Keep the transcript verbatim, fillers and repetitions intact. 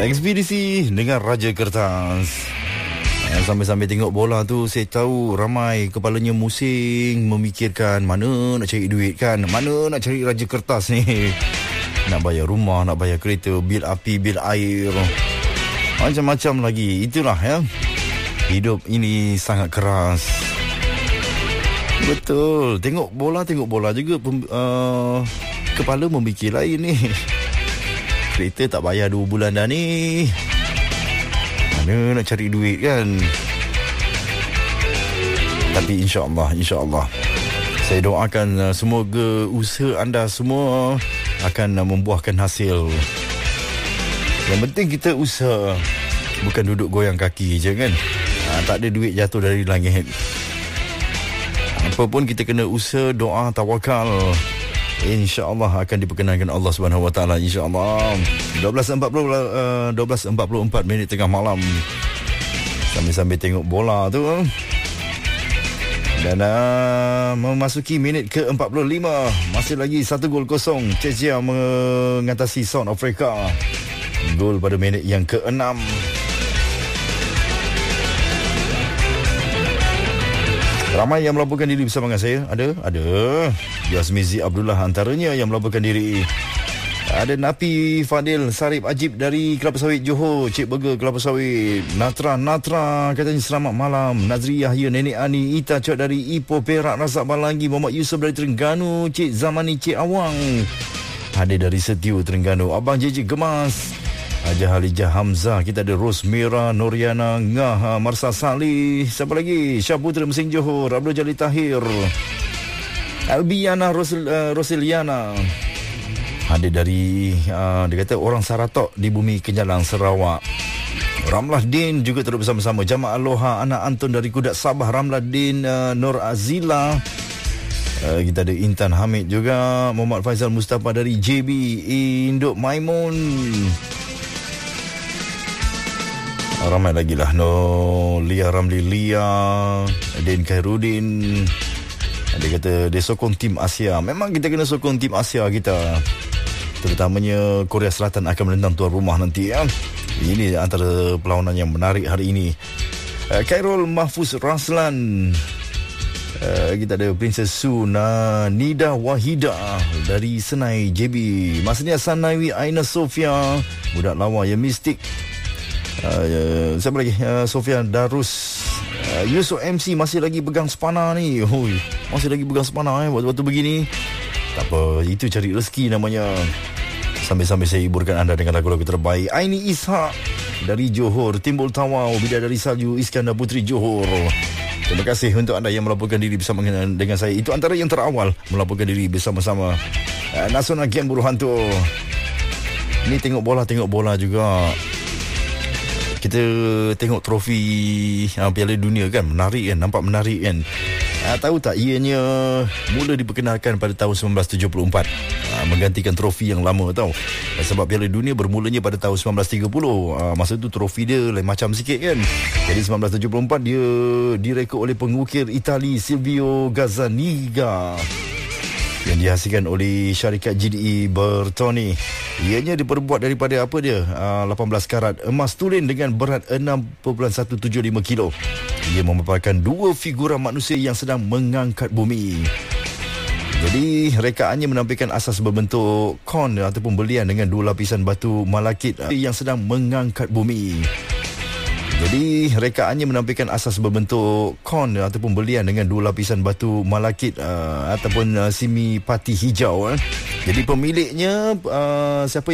Ekspedisi dengan Raja Kertas. Sambil-sambil tengok bola tu, saya tahu ramai kepalanya musing, memikirkan mana nak cari duit kan, mana nak cari Raja Kertas ni. Nak bayar rumah, nak bayar kereta, bil api, bil air, macam-macam lagi. Itulah ya, hidup ini sangat keras. Betul, tengok bola, tengok bola juga pem, uh, kepala memikir lain ni. Kereta tak bayar dua bulan dah ni, mana nak cari duit kan. Tapi insyaAllah, insyaAllah saya doakan uh, semoga usaha anda semua akan uh, membuahkan hasil. Yang penting kita usaha, bukan duduk goyang kaki je kan. uh, Tak ada duit jatuh dari langit. Apa pun kita kena usaha, doa, tawakal. InsyaAllah akan diperkenankan Allah Subhanahu Wa Taala. InsyaAllah. dua belas empat puluh, uh, dua belas empat puluh empat minit tengah malam. Sambil-sambil tengok bola tu. Dan uh, memasuki minit ke empat puluh lima. Masih lagi satu gol kosong. Czechia mengatasi South Africa. Gol pada minit yang ke enam. Ramai yang melaporkan diri bersama dengan saya. Ada? Ada. Yasmizi Abdullah antaranya yang melaporkan diri. Ada Napi Fadil Sarip Ajib dari Kelapa Sawit Johor. Cik Burger Kelapa Sawit. Natra Natra katanya selamat malam. Nazri Yahya Nenek Ani Ita Cok dari Ipoh Perak. Razak Balangi. Muhammad Yusuf dari Terengganu. Cik Zamani Cik Awang hadir dari Setiu Terengganu. Abang J J Gemas. Haja Halijah Hamzah. Kita ada Rosmira Noriana Ngah Marsa Salih. Siapa lagi? Syaputra Mesing Johor. Abdul Jalil Tahir. Albiana Rosil, uh, Rosiliana hadir dari uh, dia kata orang Saratok di Bumi Kenyalang Sarawak. Ramlah Din juga terus bersama-sama. Jamaah Aloha anak Anton dari Kudat Sabah. Ramlah Din, uh, Nur Azila. Uh, kita ada Intan Hamid juga. Muhammad Faizal Mustafa dari J B. Induk Maimun. Ramai lagi lah. No, Lia Ramli Lia, Din Khairuddin. Dia kata dia sokong tim Asia. Memang kita kena sokong tim Asia kita. Terutamanya Korea Selatan akan menentang tuan rumah nanti ya. Ini antara perlawanan yang menarik hari ini. uh, Khairul Mahfuz Raslan. uh, Kita ada Princess Su na Nida Wahida dari Senai J B. Masnya Sanaiwi Aina Sofia, budak lawa yang mistik. Uh, siapa lagi? Uh, Sofia Darus. uh, Yusuf M C masih lagi pegang spana ni. Hui, masih lagi pegang spana eh waktu-waktu begini. Tak apa, itu cari rezeki namanya. Sambil-sambil saya hiburkan anda dengan lagu-lagu terbaik. Aini Ishak dari Johor. Timbul Tawau, Bidadari Salju, Iskandar Putri Johor. Terima kasih untuk anda yang melaporkan diri bersama dengan saya. Itu antara yang terawal melaporkan diri bersama-sama. uh, Nasional Game Buruhantu. Ni tengok bola, tengok bola juga. Kita tengok trofi uh, Piala Dunia kan, menarik kan, nampak menarik kan. uh, Tahu tak, ianya mula diperkenalkan pada tahun sembilan belas tujuh puluh empat, uh, menggantikan trofi yang lama tau. uh, Sebab Piala Dunia bermulanya pada tahun sembilan belas tiga puluh. uh, Masa tu trofi dia lain macam sikit kan. Jadi sembilan belas tujuh puluh empat dia direkod oleh pengukir Itali Silvio Gazzaniga, yang dihasilkan oleh syarikat G D E Bertoni. Ianya diperbuat daripada apa dia? Uh, lapan belas karat emas tulen dengan berat enam perpuluhan satu tujuh lima kilo. Ia memaparkan dua figura manusia yang sedang mengangkat bumi. Jadi rekaannya menampilkan asas berbentuk kon ataupun belian dengan dua lapisan batu malakit yang sedang mengangkat bumi. Jadi rekaannya menampilkan asas berbentuk kon ataupun belian dengan dua lapisan batu malakit uh, ataupun uh, simi pati hijau. eh. Jadi pemiliknya uh, siapa